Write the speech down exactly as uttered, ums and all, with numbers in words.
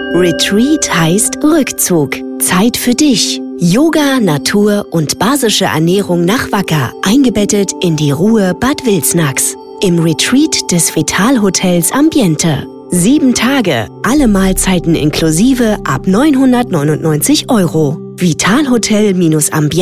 Retreat heißt Rückzug. Zeit für dich. Yoga, Natur und basische Ernährung nach Wacker, eingebettet in die Ruhe Bad Wilsnax. Im Retreat des Vital-Hotels Ambiente. Sieben Tage, alle Mahlzeiten inklusive ab neunhundertneunundneunzig Euro. Vital Hotel Ambiente